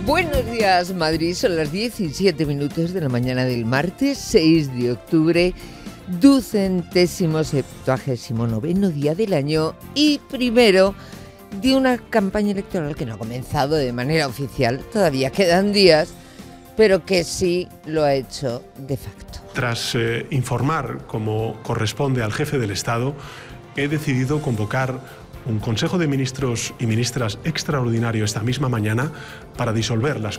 Buenos días, Madrid. Son las 17 minutos de la mañana del martes 6 de octubre, 279º día del año y primero de una campaña electoral que no ha comenzado de manera oficial. Todavía quedan días, pero que sí lo ha hecho de facto. Tras informar, como corresponde al jefe del Estado, he decidido convocar un Consejo de Ministros y Ministras extraordinario esta misma mañana para disolver las